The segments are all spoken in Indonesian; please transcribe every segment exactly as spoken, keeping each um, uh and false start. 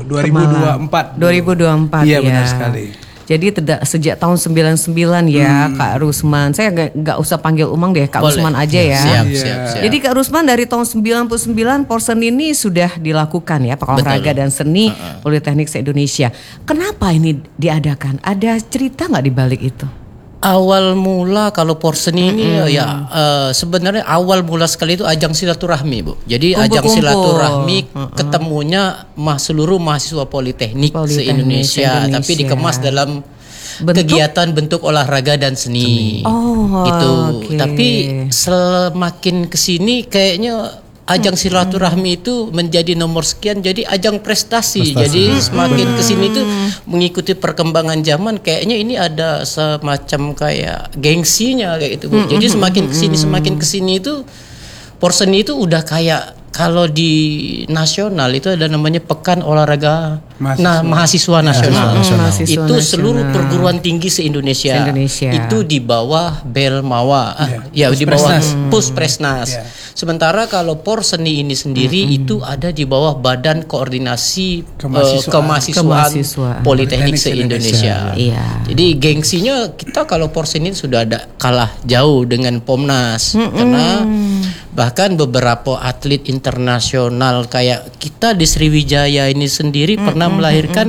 dua ribu dua puluh empat. dua ribu dua puluh empat Iya ya. benar sekali. Jadi tidak sejak tahun sembilan puluh sembilan ya hmm. Kak Rusman. Saya nggak nggak usah panggil Umang deh, Kak Boleh. Rusman aja ya. Siap, Iya. siap, siap. Jadi Kak Rusman dari tahun sembilan puluh sembilan Porseni ini sudah dilakukan ya, olahraga dan seni uh-uh. Politeknik se-Indonesia. Kenapa ini diadakan? Ada cerita nggak di balik itu? Awal mula kalau Porseni ini Mm-hmm. ya uh, sebenarnya awal mula sekali itu ajang silaturahmi, Bu. Jadi Kumpul-kumpul. ajang silaturahmi uh-uh. ketemunya mah seluruh mahasiswa Politeknik, Politeknik se-Indonesia, Indonesia. tapi dikemas dalam Bentuk? kegiatan bentuk olahraga dan seni. Oh, gitu. okay. Tapi semakin kesini kayaknya ajang silaturahmi itu menjadi nomor sekian, jadi ajang prestasi. Prestasi. Jadi semakin kesini tuh mengikuti perkembangan zaman, kayaknya ini ada semacam kayak gengsinya kayak gitu, Bu. Jadi semakin kesini semakin kesini itu Porseni itu udah kayak kalau di nasional itu ada namanya Pekan Olahraga Mahasiswa. Nah mahasiswa nasional. Hmm, mahasiswa Itu nasional. seluruh perguruan tinggi se-Indonesia. Se-Indonesia. Itu di bawah Belmawa. Ah, ya di bawah Puspresnas. Ya. Sementara kalau Porseni ini sendiri Mm-hmm. itu ada di bawah Badan Koordinasi Kemahasiswaan. eh, Kemahasiswaan Kemahasiswaan. Politeknik Politeknik se-Indonesia. Iya. Jadi gengsinya kita kalau Porseni sudah ada kalah jauh dengan Pomnas. Mm-mm. Karena bahkan beberapa atlet internasional kayak kita di Sriwijaya ini sendiri mm-hmm. pernah melahirkan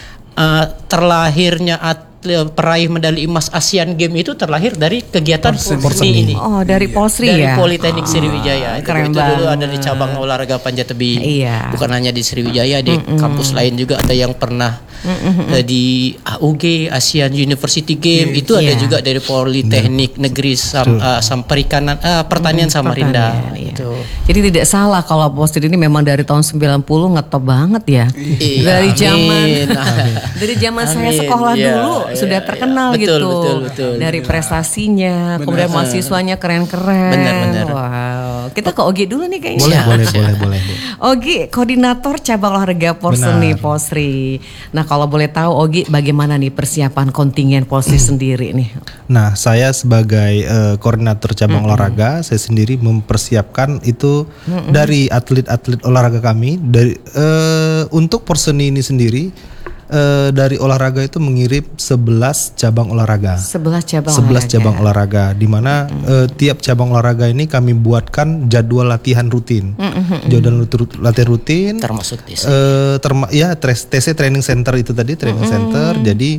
uh, terlahirnya atlet peraih medali emas Asian Games itu terlahir dari kegiatan Porseni. Porseni ini. Oh, dari Polsri Dari ya. Politeknik Sriwijaya. Itu, keren itu dulu banget. ada di cabang olahraga panjat tebing. Iya. Bukan hanya di Sriwijaya, di Mm-mm. kampus lain juga ada yang pernah eh, di A U G Asian University Game. Iya. Itu ada Iya. juga dari Politeknik Negeri Sam, uh, Sam Perikanan uh, Pertanian Samarinda. Pertanian, iya. Itu. Jadi tidak salah kalau Polsri ini memang dari tahun sembilan puluh ngetop banget ya. Iya, Dari zaman amin. dari zaman saya Amin. sekolah Iya, dulu iya, sudah iya. terkenal Betul, gitu. betul, betul. Dari prestasinya, Benar. kemudian mahasiswanya keren-keren. Benar, benar. Wow. Kita ke Ogi dulu nih kayaknya. Boleh, Siap, boleh, siap. boleh, boleh, Bu. Ogi, koordinator cabang olahraga Porseni Benar. Polsri. Nah, kalau boleh tahu Ogi bagaimana nih persiapan kontingen Polsri sendiri nih? Nah, saya sebagai eh, koordinator cabang olahraga, saya sendiri mempersiapkan itu dari atlet-atlet olahraga kami dari eh, untuk Porseni ini sendiri eh, dari olahraga itu mengirim sebelas cabang olahraga. sebelas cabang sebelas olahraga. cabang olahraga di mana eh, tiap cabang olahraga ini kami buatkan jadwal latihan rutin. Jadwal lut- latihan rutin Termasuk T C. eh terma- ya tres- T C training center itu tadi training center. Jadi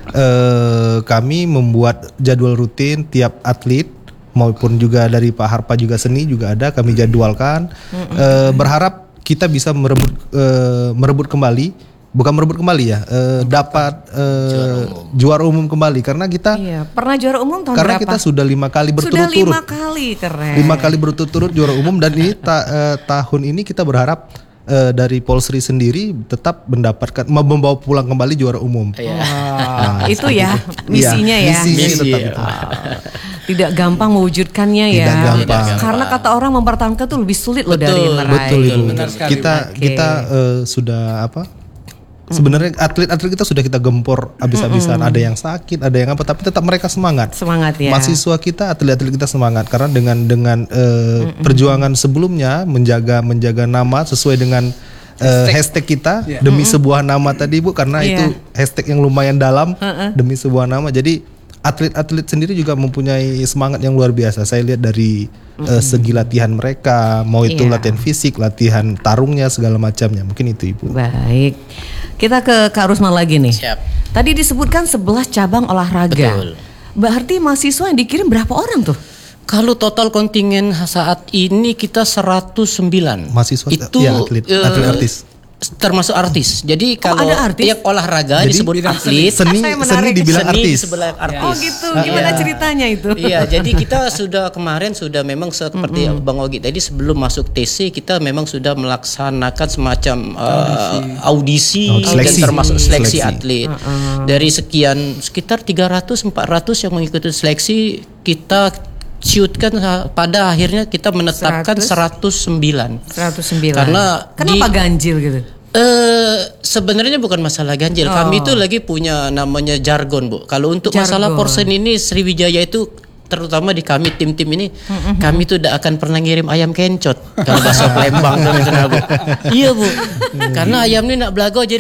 eh kami membuat jadwal rutin tiap atlet maupun juga dari Pak Harpa juga seni juga ada kami jadwalkan. Eh, berharap kita bisa merebut eh, merebut kembali bukan merebut kembali ya eh, dapat eh, juara umum kembali karena kita Iya, pernah juara umum tahun karena berapa? kita sudah lima kali Sudah berturut-turut lima kali, keren. lima kali berturut-turut juara umum dan ini ta- eh, tahun ini kita berharap eh, dari Polsri sendiri tetap mendapatkan membawa pulang kembali juara umum. Wah, itu ya misinya Iya, ya. misinya Misi, tetap ya. itu. Tidak gampang mewujudkannya ya. Tidak gampang. Karena kata orang mempertahankan tuh lebih sulit loh dari Betul, meraih. Betul Ibu. benar sekali, Kita Oke. kita eh, sudah apa? Sebenarnya atlet-atlet kita sudah kita gempor habis-habisan. Ada yang sakit, ada yang apa, tapi tetap mereka semangat. Semangat ya. Mahasiswa kita, atlet-atlet kita semangat karena dengan dengan eh, perjuangan sebelumnya menjaga menjaga nama sesuai dengan eh, hashtag kita Iya. demi sebuah nama tadi Bu karena Iya. itu hashtag yang lumayan dalam demi sebuah nama. Jadi atlet-atlet sendiri juga mempunyai semangat yang luar biasa. Saya lihat dari eh, segi latihan mereka, mau itu Iya. latihan fisik, latihan tarungnya segala macamnya. Mungkin itu Ibu. Baik. Kita ke Kak Rusman lagi nih. Siap. Tadi disebutkan sebelas cabang olahraga. Betul. Berarti mahasiswa yang dikirim berapa orang tuh? Kalau total kontingen saat ini kita seratus sembilan. Mahasiswa itu ya, atlet, eh, atlet artis. termasuk artis. Jadi kalau ada artis? yang olahraga Jadi disebut bidang atlet, Seni Saya seni menarik. dibilang seni artis. sebelah artis. Oh gitu. Gimana Iya. ceritanya itu? Iya, jadi kita sudah kemarin sudah memang seperti Bang Ogi tadi sebelum masuk T C kita memang sudah melaksanakan semacam uh, audisi, Audisi. dan Seleksi. termasuk seleksi, Seleksi. atlet. Dari sekian sekitar tiga ratus empat ratus yang mengikuti seleksi kita shootkan pada akhirnya kita menetapkan seratus? seratus sembilan. seratus sembilan. Karena Kenapa di- ganjil gitu? Eh sebenarnya bukan masalah ganjil. Oh. Kami itu lagi punya namanya jargon, Bu. Kalau untuk masalah Jargon. Porseni ini Sriwijaya itu terutama di kami tim-tim ini kami tuh tidak akan pernah ngirim ayam kencot kalau bahasa Palembang tuh misalnya, Bu. Iya, Bu. Karena ayam ini nak belago jadi